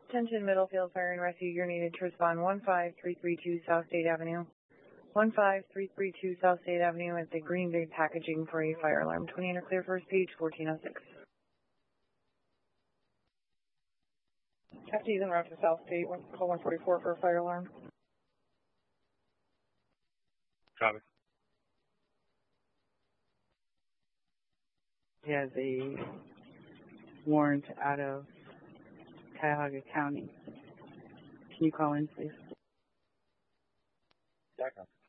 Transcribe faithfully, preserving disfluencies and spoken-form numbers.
Attention Middlefield Fire and Rescue, you're needed to respond one five three three two South State Avenue. one five three three two South State Avenue at the Green Bay Packaging for a fire alarm. twenty under clear first page, fourteen oh six. F D's en route to South State, call one forty-four for a fire alarm. Copy. He has a warrant out of Cuyahoga County. Can you call in, please? Second.